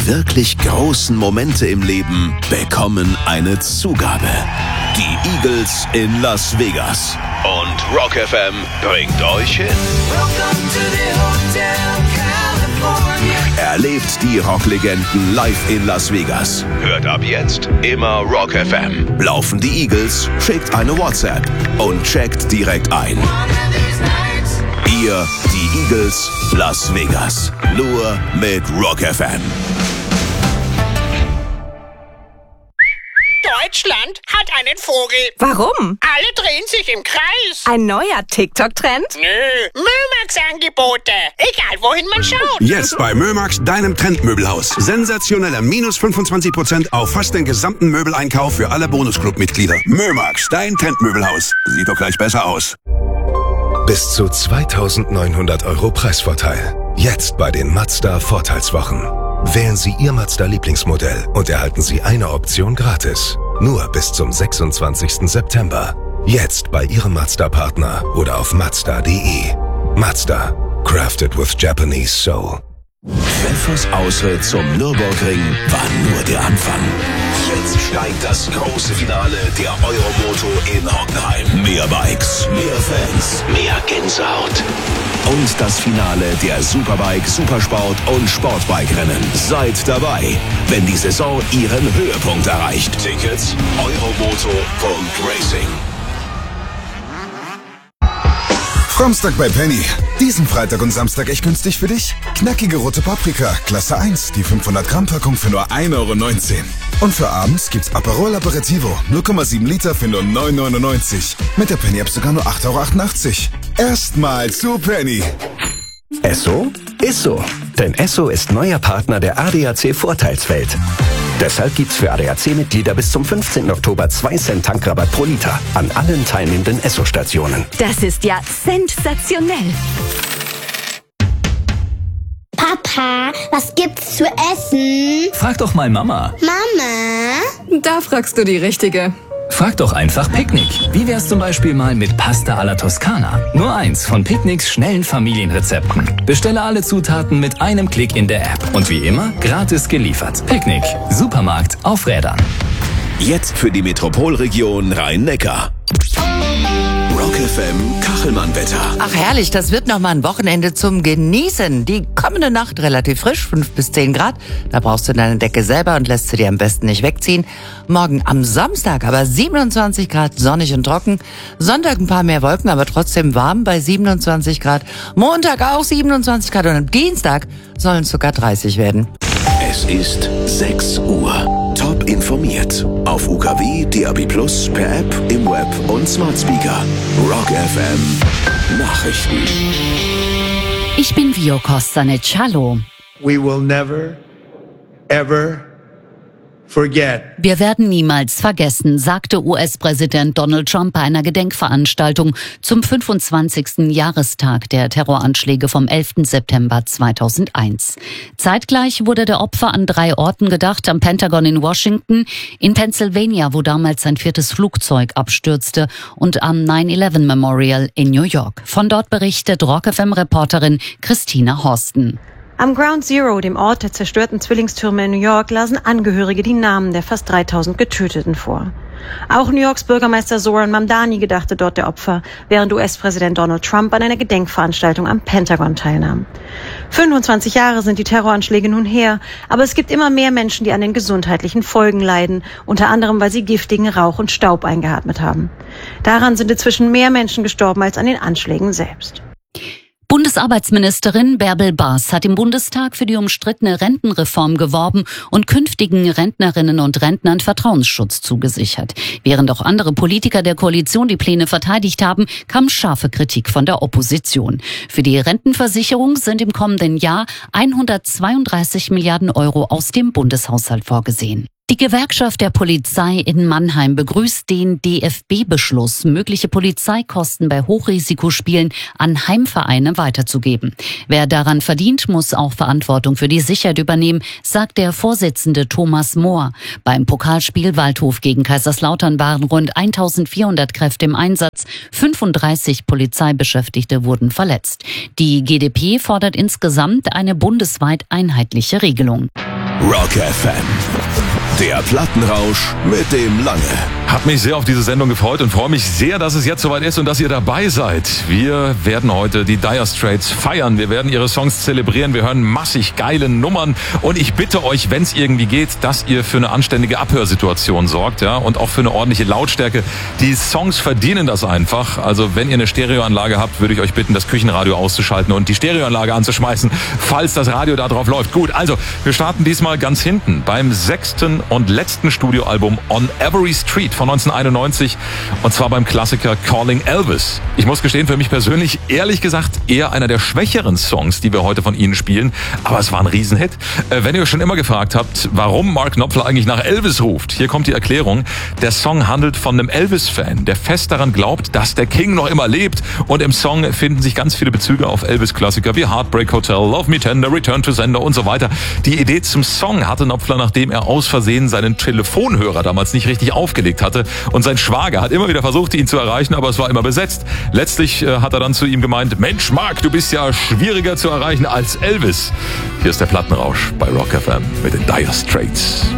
wirklich großen Momente im Leben bekommen eine Zugabe. Die Eagles in Las Vegas. Und Rock FM bringt euch hin. Erlebt die Rocklegenden live in Las Vegas. Hört ab jetzt immer Rock FM. Laufen die Eagles, schickt eine WhatsApp und checkt direkt ein. Ihr, die Eagles, Las Vegas. Nur mit Rock FM. Deutschland hat einen Vogel. Warum? Alle drehen sich im Kreis. Ein neuer TikTok-Trend? Nö, Mömax-Angebote. Egal, wohin man schaut. Jetzt bei Mömax, deinem Trendmöbelhaus. Sensationelle minus 25% auf fast den gesamten Möbeleinkauf für alle Bonusclub-Mitglieder. Mömax, dein Trendmöbelhaus. Sieht doch gleich besser aus. Bis zu 2.900 € Preisvorteil. Jetzt bei den Mazda Vorteilswochen. Wählen Sie Ihr Mazda-Lieblingsmodell und erhalten Sie eine Option gratis. Nur bis zum 26. September. Jetzt bei Ihrem Mazda-Partner oder auf Mazda.de. Mazda. Crafted with Japanese soul. Pfeffers Ausritt zum Nürburgring war nur der Anfang. Jetzt steigt das große Finale der Euromoto in Hockenheim. Mehr Bikes, mehr Fans, mehr Gänsehaut. Und das Finale der Superbike, Supersport und Sportbike-Rennen. Seid dabei, wenn die Saison ihren Höhepunkt erreicht. Tickets euromoto.racing. Samstag bei Penny. Diesen Freitag und Samstag echt günstig für dich? Knackige rote Paprika, Klasse 1, die 500 Gramm Packung für nur 1,19 €. Und für abends gibt's Aperol Aperitivo, 0,7 Liter für nur 9,99 €. Mit der Penny App sogar nur 8,88 €. Erstmal zu Penny. Esso ist so. Denn Esso ist neuer Partner der ADAC Vorteilswelt. Deshalb gibt's für ADAC-Mitglieder bis zum 15. Oktober 2 Cent Tankrabatt pro Liter an allen teilnehmenden Esso-Stationen. Das ist ja sensationell. Papa, was gibt's zu essen? Frag doch mal Mama. Mama? Da fragst du die Richtige. Frag doch einfach Picknick. Wie wär's zum Beispiel mal mit Pasta alla Toskana? Nur eins von Picknicks schnellen Familienrezepten. Bestelle alle Zutaten mit einem Klick in der App. Und wie immer, gratis geliefert. Picknick. Supermarkt auf Rädern. Jetzt für die Metropolregion Rhein-Neckar. Rock FM Kachelmann-Wetter. Ach herrlich, das wird nochmal ein Wochenende zum Genießen. Die kommende Nacht relativ frisch, 5 bis 10 Grad. Da brauchst du deine Decke selber und lässt sie dir am besten nicht wegziehen. Morgen am Samstag aber 27 Grad, sonnig und trocken. Sonntag ein paar mehr Wolken, aber trotzdem warm bei 27 Grad. Montag auch 27 Grad und am Dienstag sollen es sogar 30 werden. Es ist 6 Uhr. Top informiert. Auf UKW, DAB+, per App, im Web und Smart Speaker. Rock FM Nachrichten. Ich bin Vio Kostanec-Hallo. We will never, ever forget. Wir werden niemals vergessen, sagte US-Präsident Donald Trump bei einer Gedenkveranstaltung zum 25. Jahrestag der Terroranschläge vom 11. September 2001. Zeitgleich wurde der Opfer an 3 Orten gedacht: am Pentagon in Washington, in Pennsylvania, wo damals ein 4. Flugzeug abstürzte, und am 9/11 Memorial in New York. Von dort berichtet Rock FM-Reporterin Christina Horsten. Am Ground Zero, dem Ort der zerstörten Zwillingstürme in New York, lasen Angehörige die Namen der fast 3000 Getöteten vor. Auch New Yorks Bürgermeister Zoran Mamdani gedachte dort der Opfer, während US-Präsident Donald Trump an einer Gedenkveranstaltung am Pentagon teilnahm. 25 Jahre sind die Terroranschläge nun her, aber es gibt immer mehr Menschen, die an den gesundheitlichen Folgen leiden, unter anderem, weil sie giftigen Rauch und Staub eingeatmet haben. Daran sind inzwischen mehr Menschen gestorben als an den Anschlägen selbst. Bundesarbeitsministerin Bärbel Baas hat im Bundestag für die umstrittene Rentenreform geworben und künftigen Rentnerinnen und Rentnern Vertrauensschutz zugesichert. Während auch andere Politiker der Koalition die Pläne verteidigt haben, kam scharfe Kritik von der Opposition. Für die Rentenversicherung sind im kommenden Jahr 132 Milliarden € aus dem Bundeshaushalt vorgesehen. Die Gewerkschaft der Polizei in Mannheim begrüßt den DFB-Beschluss, mögliche Polizeikosten bei Hochrisikospielen an Heimvereine weiterzugeben. Wer daran verdient, muss auch Verantwortung für die Sicherheit übernehmen, sagt der Vorsitzende Thomas Mohr. Beim Pokalspiel Waldhof gegen Kaiserslautern waren rund 1400 Kräfte im Einsatz, 35 Polizeibeschäftigte wurden verletzt. Die GdP fordert insgesamt eine bundesweit einheitliche Regelung. Rock FM. Der Plattenrausch mit dem Lange. Hab mich sehr auf diese Sendung gefreut und freue mich sehr, dass es jetzt soweit ist und dass ihr dabei seid. Wir werden heute die Dire Straits feiern. Wir werden ihre Songs zelebrieren. Wir hören massig geile Nummern. Und ich bitte euch, wenn es irgendwie geht, dass ihr für eine anständige Abhörsituation sorgt, ja, und auch für eine ordentliche Lautstärke. Die Songs verdienen das einfach. Also wenn ihr eine Stereoanlage habt, würde ich euch bitten, das Küchenradio auszuschalten und die Stereoanlage anzuschmeißen, falls das Radio da drauf läuft. Gut, also wir starten diesmal ganz hinten beim 6. und letzten Studioalbum On Every Street von 1991 und zwar beim Klassiker Calling Elvis. Ich muss gestehen, für mich persönlich, ehrlich gesagt, eher einer der schwächeren Songs, die wir heute von Ihnen spielen, aber es war ein Riesenhit. Wenn ihr euch schon immer gefragt habt, warum Mark Knopfler eigentlich nach Elvis ruft, hier kommt die Erklärung. Der Song handelt von einem Elvis-Fan, der fest daran glaubt, dass der King noch immer lebt und im Song finden sich ganz viele Bezüge auf Elvis-Klassiker wie Heartbreak Hotel, Love Me Tender, Return to Sender und so weiter. Die Idee zum Song hatte Knopfler, nachdem er aus Versehen seinen Telefonhörer damals nicht richtig aufgelegt hatte. Und sein Schwager hat immer wieder versucht, ihn zu erreichen, aber es war immer besetzt. Letztlich hat er dann zu ihm gemeint, Mensch Mark, du bist ja schwieriger zu erreichen als Elvis. Hier ist der Plattenrausch bei Rock FM mit den Dire Straits.